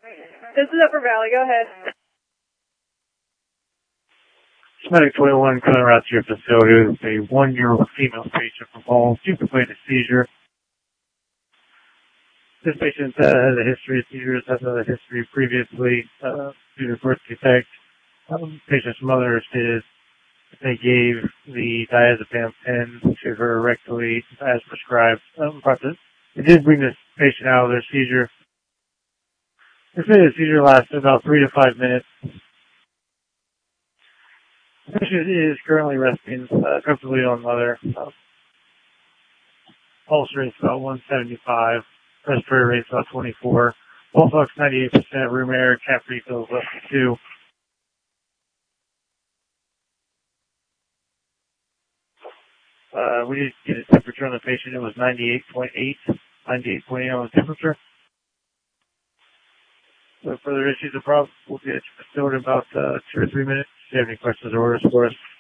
This is Upper Valley. Go ahead. Medic 21 coming around to your facility with a 1-year-old female patient from home. She complained of seizure. This patient has a history of seizures, has a history previously due to birth defect. Patient's mother stated that they gave the diazepam pen to her rectally as prescribed. They did bring this patient out of their seizure. They say the seizure lasted about 3 to 5 minutes. The patient is currently resting comfortably on mother. Pulse rate is about 175. Respiratory rate is about 24. Pulse ox 98%. Room air. Cap refill is less than 2. We did get a temperature on the patient. It was 98.8. 98.8 on the temperature. So further issues or problems, we'll get you facility in about 2 or 3 minutes. If you have any questions or orders for us,